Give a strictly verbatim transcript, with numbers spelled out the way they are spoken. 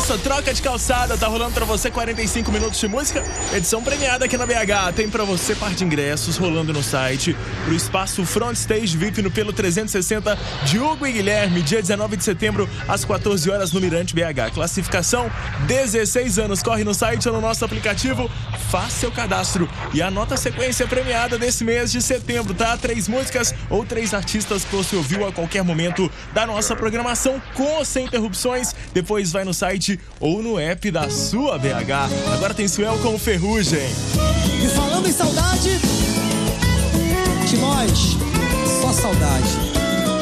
nossa troca de calçada. Tá rolando pra você quarenta e cinco minutos de música. Edição premiada aqui na B H. Tem pra você par de ingressos rolando no site pro espaço Front Stage V I P no Pelo trezentos e sessenta de Hugo e Guilherme, dia dezenove de setembro, às quatorze horas no Mirante B H. Classificação dezesseis anos. Corre no site ou no nosso aplicativo, faça seu cadastro e anota a sequência premiada desse mês de setembro, tá? Três músicas ou três artistas que você ouviu a qualquer momento da nossa programação, com ou sem interrupções. Depois vai no site ou no app da sua B H. Agora tem Suel com Ferrugem. E falando em saudade, de nós, só saudade.